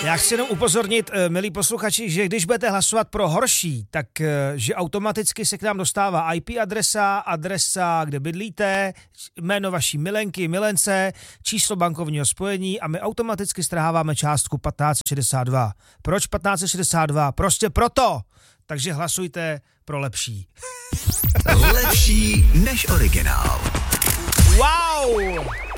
Já chci jenom upozornit, milí posluchači, že když budete hlasovat pro horší, tak že automaticky se k nám dostává IP adresa, kde bydlíte, jméno vaší milenky, milence, číslo bankovního spojení a my automaticky strháváme částku 1562. Proč 1562? Prostě proto! Takže hlasujte pro lepší. Lepší než originál. Wow!